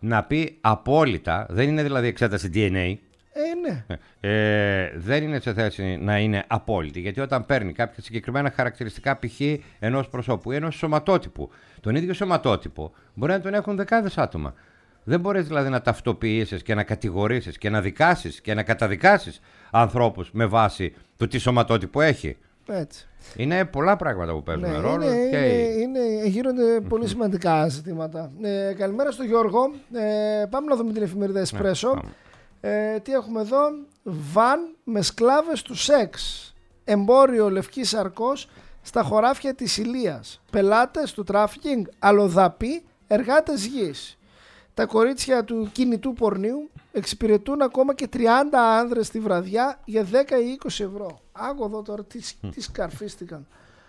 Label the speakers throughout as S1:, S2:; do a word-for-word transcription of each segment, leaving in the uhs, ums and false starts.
S1: να πει απόλυτα, δεν είναι δηλαδή εξέταση ντι εν έι.
S2: Ε, ναι.
S1: Ε, δεν είναι σε θέση να είναι απόλυτη, γιατί όταν παίρνει κάποια συγκεκριμένα χαρακτηριστικά π.χ. ενός προσώπου ή ενός σωματότυπου, τον ίδιο σωματότυπο μπορεί να τον έχουν δεκάδες άτομα. Δεν μπορείς δηλαδή να ταυτοποιήσεις και να κατηγορήσεις και να δικάσεις και να καταδικάσεις ανθρώπους με βάση το τι σωματότυπο έχει.
S2: Έτσι.
S1: Είναι πολλά πράγματα που παίζουν
S2: Ναι,
S1: ρόλο.
S2: είναι,
S1: και...
S2: είναι, είναι, γίνονται πολύ σημαντικά ζητήματα. Ε, καλημέρα στον Γιώργο. Ε, πάμε να δούμε την εφημερίδα Εσπρέσο. Ε, τι έχουμε εδώ? Βαν με σκλάβες του σεξ. Εμπόριο Λευκής Αρκός στα χωράφια της Ηλίας. Πελάτες του τράφικινγκ, αλλοδαποί, εργάτες γης. Τα κορίτσια του κινητού πορνείου εξυπηρετούν ακόμα και τριάντα άνδρες τη βραδιά για δέκα ή είκοσι ευρώ. Άκου εδώ τώρα τι, τι σκαρφίστηκαν.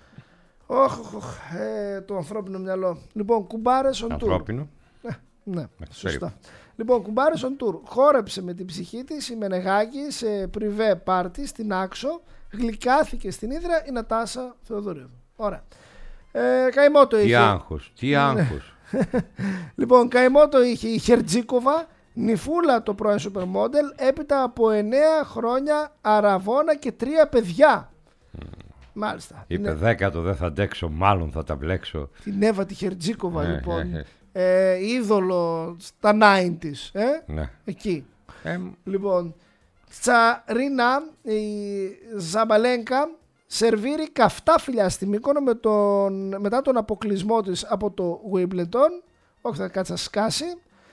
S2: Όχ, ε, το ανθρώπινο μυαλό. Λοιπόν, κουμπάρες on tour.
S1: Ανθρώπινο.
S2: Ε, ναι, σωστά. Λοιπόν, κουμπάρες on tour. Χόρεψε με την ψυχή της η Μενεγάκη σε πριβέ πάρτι στην Άξο. Γλυκάθηκε στην Ύδρα η Νατάσα Θεοδωρίδου. Ωραία. Ε, καημό το είχε.
S1: Τι άγχος, τι άγχος.
S2: Λοιπόν, καημό το είχε η Χερτζίκοβα, νυφούλα το πρώην σούπερμόντελ, έπειτα από εννέα χρόνια αραβώνα και τρία παιδιά. Mm. Μάλιστα.
S1: Είπε
S2: την...
S1: δέκατο δεν θα αντέξω, μάλλον θα τα μπλέξω.
S2: Την Εύα τη Χερτζίκοβα λοιπόν, ε, είδωλο στα ενενήντα, ε? Ναι. Εκεί. Ε... Λοιπόν, Τσαρίνα, η Ζαμπαλένκα σερβίρει καυτά φιλιά στη Μύκονο με τον, μετά τον αποκλεισμό της από το Wimbledon. Όχι, θα κάτσει να σκάσει.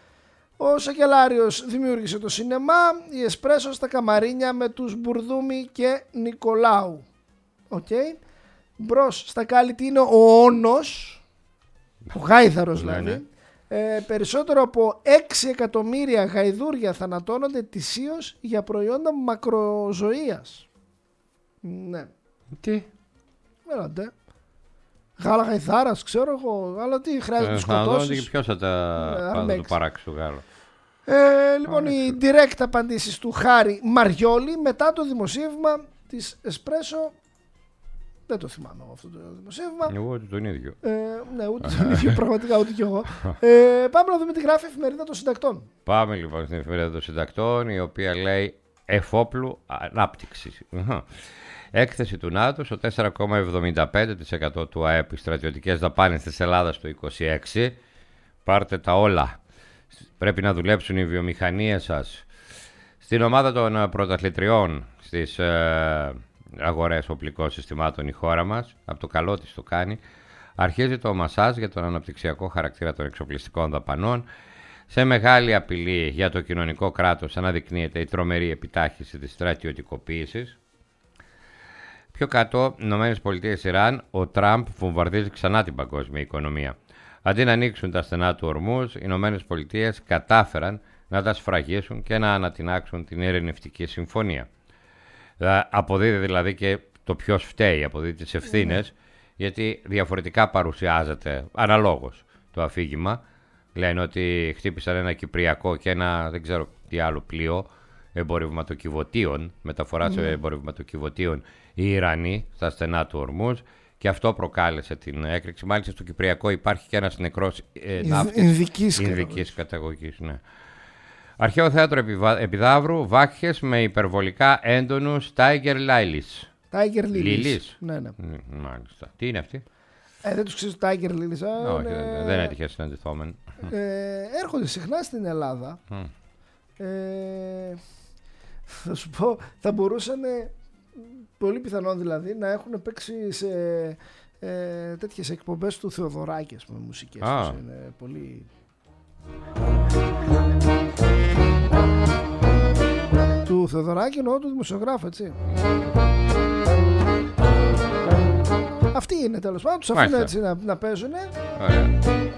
S2: Ο Σακελάριος δημιούργησε το σινεμά. Η Εσπρέσο στα καμαρίνια με τους Μπουρδούμι και Νικολάου. Οκ. Okay. Μπρος στα κάλλη τι είναι ο Όνος, ο γάιδαρος δηλαδή. Ε, περισσότερο από έξι εκατομμύρια γαϊδούρια θανατώνονται ετησίως για προϊόντα μακροζωίας. Ναι.
S1: Τι?
S2: Έλατε. Γάλα γαϊδάρας, ξέρω εγώ, αλλά τι χρειάζεται να τους σκοτώσεις.
S1: Και ποιος θα τα ε, το παράξει το γάλα.
S2: Ε, λοιπόν, οι direct απαντήσεις του Χάρη Μαριόλη μετά το δημοσίευμα της Εσπρέσο. Δεν το θυμάμαι αυτό το δημοσίευμα.
S1: Εγώ ούτε τον ίδιο.
S2: Ε, ναι, ούτε τον ίδιο, πραγματικά ούτε κι εγώ. Ε, πάμε να δούμε τι γράφει η εφημερίδα των συντακτών.
S1: Πάμε λοιπόν στην εφημερίδα των συντακτών, η οποία λέει εφόπλου ανάπτυξη. Έκθεση του ΝΑΤΟ στο τέσσερα κόμμα εβδομήντα πέντε τοις εκατό του ΑΕΠ, οι στρατιωτικές δαπάνες της Ελλάδας το είκοσι έξι. Πάρτε τα όλα. Πρέπει να δουλέψουν οι βιομηχανίες σας. Στην ομάδα των πρωταθλητριών στις ε, αγορές οπλικών συστημάτων η χώρα μας, από το καλό της το κάνει, αρχίζει το μασάζ για τον αναπτυξιακό χαρακτήρα των εξοπλιστικών δαπανών. Σε μεγάλη απειλή για το κοινωνικό κράτος αναδεικνύεται η τρομερή επιτάχυνση της στρατιωτικοποίησης. Πιο κάτω, ΗΠΑ Ιράν, ο Τραμπ βομβαρδίζει ξανά την παγκόσμια οικονομία. Αντί να ανοίξουν τα στενά του ορμούς, οι ΗΠΑ κατάφεραν να τα σφραγίσουν και να ανατινάξουν την ειρηνευτική συμφωνία. Αποδίδει δηλαδή και το ποιος φταίει, αποδίδει τις ευθύνες, mm. γιατί διαφορετικά παρουσιάζεται αναλόγως το αφήγημα. Λένε ότι χτύπησαν ένα κυπριακό και ένα δεν ξέρω τι άλλο πλοίο εμπορευματοκιβωτίων, μεταφορά mm. εμπορευματοκιβωτίων οι Ιρανοί στα στενά του ορμούς, και αυτό προκάλεσε την έκρηξη. Μάλιστα στο κυπριακό υπάρχει και ένας νεκρός ε, ναύτης ινδικής καταγωγής. Ναι. Αρχαίο θέατρο Επιδαύρου, βάχες με υπερβολικά έντονους Tiger Lilies.
S2: Tiger Lilies. Ναι, ναι.
S1: Μάλιστα. Τι είναι αυτή?
S2: Ε, δεν τους ξέρεις Tiger Lilies.
S1: Όχι, ναι. δεν, δεν έτυχε συναντηθόμεν.
S2: Ε, έρχονται συχνά στην Ελλάδα. Mm. Ε, θα σου πω, θα μπορούσαν, πολύ πιθανόν δηλαδή, να έχουν παίξει σε ε, τέτοιες εκπομπές του Θεοδωράκη, με μουσικές. Ah. Τους είναι πολύ... Του Θεοδωράκη εννοώ του δημοσιογράφου, έτσι. Αυτοί είναι τέλος πάντων, τους αφήνουν έτσι να, να παίζουν.
S1: Ωραία.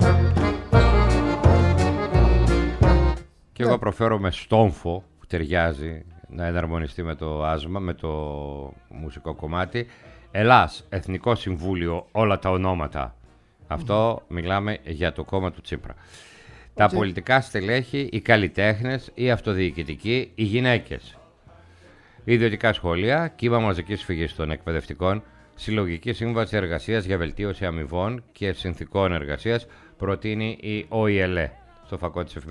S1: Και εγώ προφέρω με στόμφο που ταιριάζει να εναρμονιστεί με το άσμα, με το μουσικό κομμάτι. Ελλάς, Εθνικό Συμβούλιο, όλα τα ονόματα. Αυτό mm. μιλάμε για το κόμμα του Τσίπρα. Okay. Τα πολιτικά στελέχη, οι καλλιτέχνες, οι αυτοδιοικητικοί, οι γυναίκες. Ιδιωτικά σχολεία, κύμα μαζικής φυγής των εκπαιδευτικών, συλλογική σύμβαση εργασίας για βελτίωση αμοιβών και συνθηκών εργασίας, προτείνει η ΟΗΕΛΕ στο φακό της εφημερίδας.